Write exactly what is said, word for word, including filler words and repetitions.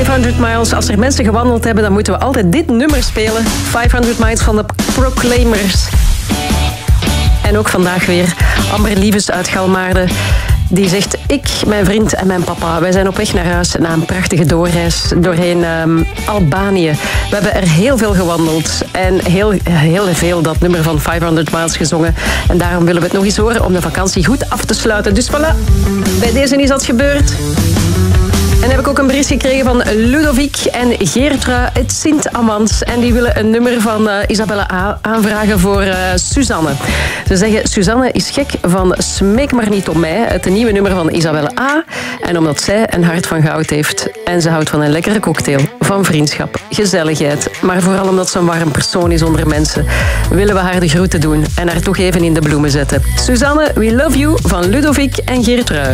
vijfhonderd miles. Als er mensen gewandeld hebben, dan moeten we altijd dit nummer spelen. vijfhonderd miles van de Proclaimers. En ook vandaag weer Amber Liefes uit Galmaarden. Die zegt, ik, mijn vriend en mijn papa, wij zijn op weg naar huis na een prachtige doorreis doorheen um, Albanië. We hebben er heel veel gewandeld en heel, heel veel dat nummer van vijfhonderd miles gezongen. En daarom willen we het nog eens horen om de vakantie goed af te sluiten. Dus voilà, bij deze is dat gebeurd. En heb ik ook een bericht gekregen van Ludovic en Geertrui uit Sint-Amans. En die willen een nummer van uh, Isabelle A. aanvragen voor uh, Suzanne. Ze zeggen, Suzanne is gek van Smeek maar niet op mij. Het nieuwe nummer van Isabelle A. En omdat zij een hart van goud heeft. En ze houdt van een lekkere cocktail, van vriendschap, gezelligheid. Maar vooral omdat ze een warm persoon is onder mensen, willen we haar de groeten doen en haar toch even in de bloemen zetten. Suzanne, we love you van Ludovic en Geertrui.